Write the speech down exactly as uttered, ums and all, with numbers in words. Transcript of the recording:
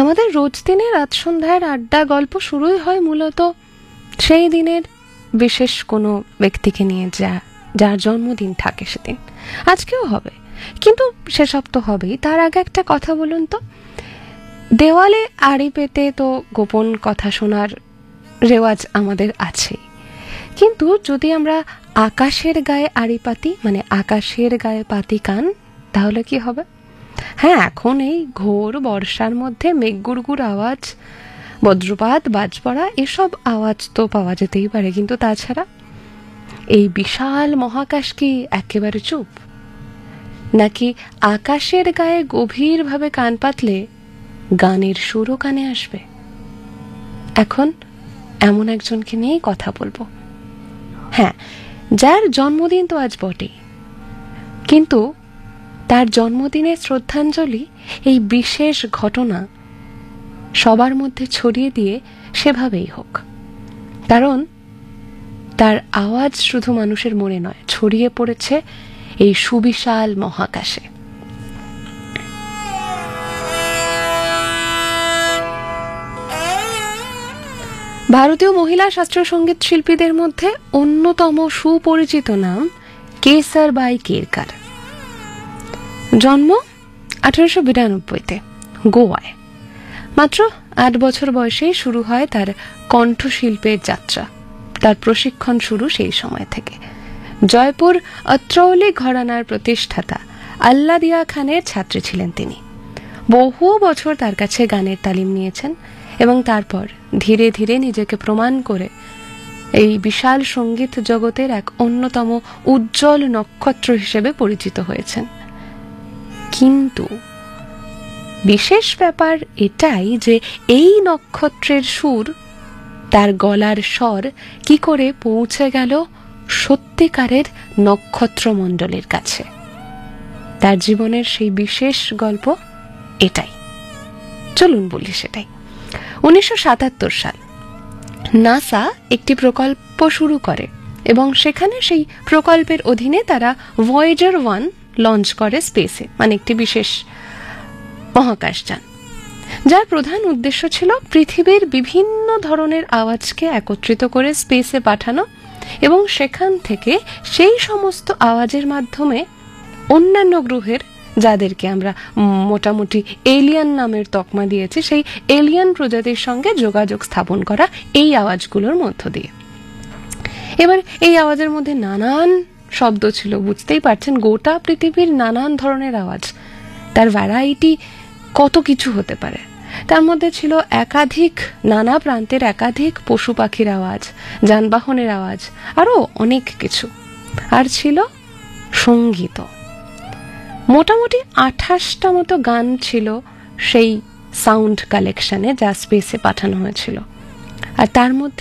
আমাদের রোজ দিনের রাত সন্ধ্যার আড্ডা গল্প শুরুই হয় মূলত সেই দিনের বিশেষ কোনো ব্যক্তিকে নিয়ে, যা যার জন্মদিন থাকে সেদিন। আজকেও হবে, কিন্তু সেসব তো হবেই। তার আগে একটা কথা বলুন তো, দেওয়ালে আড়ি পেতে তো গোপন কথা শোনার রেওয়াজ আমাদের আছেই, কিন্তু যদি আমরা আকাশের গায়ে আড়ি পাতি, মানে আকাশের গায়ে পাতি কান, তাহলে কি হবে? হ্যাঁ, এখন এই ঘোর বর্ষার মধ্যে মেঘগুড়গুড় আওয়াজ, বজ্রপাত, বাজ পড়া, এসব আওয়াজ তো পাওয়া যেতেই পারে, কিন্তু তাছাড়া এই বিশাল মহাকাশ কি একেবারে চুপ? নাকি আকাশের গায়ে গভীরভাবে কান পাতলে গানের সুরও কানে আসবে? এখন এমন একজনকে নিয়েই কথা বলবো, হ্যাঁ, যার জন্মদিন তো আজ বটেই, কিন্তু তার জন্মদিনের শ্রদ্ধাঞ্জলি, এই বিশেষ ঘটনা সবার মধ্যে ছড়িয়ে দিয়ে সেভাবেই হোক, কারণ তার আওয়াজ শুধু মানুষের মনে নয়, ছড়িয়ে পড়েছে এই সুবিশাল মহাকাশে। ভারতীয় মহিলা শাস্ত্রীয় সঙ্গীত শিল্পীদের মধ্যে অন্যতম সুপরিচিত নাম কেসারবাই কেরকার। জন্ম আঠারোশো বিরানব্বইতে গোয়ায়। মাত্র আট বছর বয়সেই শুরু হয় তার কণ্ঠশিল্পের যাত্রা। তার প্রশিক্ষণ শুরু সেই সময় থেকে। জয়পুর অত্রৌলি ঘরানার প্রতিষ্ঠাতা আল্লাদিয়া খানের ছাত্রী ছিলেন তিনি। বহু বছর তার কাছে গানের তালিম নিয়েছেন এবং তারপর ধীরে ধীরে নিজেকে প্রমাণ করে এই বিশাল সঙ্গীত জগতের এক অন্যতম উজ্জ্বল নক্ষত্র হিসেবে পরিচিত হয়েছেন। কিন্তু বিশেষ ব্যাপার এটাই যে এই নক্ষত্রের সুর, তার গলার স্বর কি করে পৌঁছে গেল সত্যিকারের নক্ষত্রমণ্ডলের কাছে। তার জীবনের সেই বিশেষ গল্প এটাই, চলুন বলি সেটাই। উনিশশো সাতাত্তর সাল নাসা একটি প্রকল্প শুরু করে এবং সেখানে সেই প্রকল্পের অধীনে তারা ভয়েজার ওয়ান লঞ্চ করে স্পেসে, মানে একটি বিশেষ মহাকাশযান, যার প্রধান উদ্দেশ্য ছিল পৃথিবীর বিভিন্ন ধরনের আওয়াজকে একত্রিত করে স্পেসে পাঠানো এবং সেখান থেকে সেই সমস্ত আওয়াজের মাধ্যমে অন্যান্য গ্রহের, যাদেরকে আমরা মোটামুটি এলিয়ান নামের তকমা দিয়েছি, সেই এলিয়ান প্রজাতির সঙ্গে যোগাযোগ স্থাপন করা এই আওয়াজগুলোর মধ্য দিয়ে। এবার এই আওয়াজের মধ্যে নানান শব্দ ছিল, বুঝতেই পারছেন, গোটা পৃথিবীর নানান ধরনের আওয়াজ, তার ভ্যারাইটি কত কিছু হতে পারে। তার মধ্যে ছিল একাধিক নানা প্রান্তের একাধিক পশু পাখির আওয়াজ, যানবাহনের আওয়াজ, আরো অনেক কিছু। আর ছিল সঙ্গীত। মোটামুটি আঠাশটা মতো গান ছিল সেই সাউন্ড কালেকশনে, যা স্পেসে পাঠানো হয়েছিল। আর তার মধ্যে